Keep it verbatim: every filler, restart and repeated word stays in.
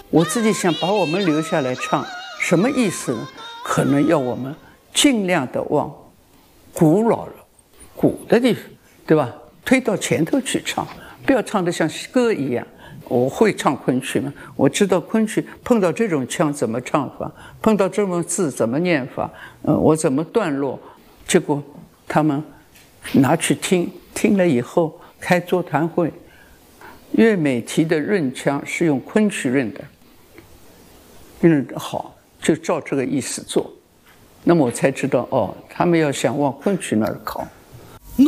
我自己想把我们留下来唱，什么意思呢？可能要我们尽量的往古老了、古的地方，对吧？推到前头去唱，不要唱得像歌一样。我会唱昆曲吗？我知道昆曲碰到这种腔怎么唱法，碰到这种字怎么念法，呃，我怎么段落？结果他们拿去听，听了以后开座谈会，岳美缇的润腔是用昆曲润的，嗯，好，就照这个意思做。那么我才知道，哦，他们要想往昆曲那儿靠。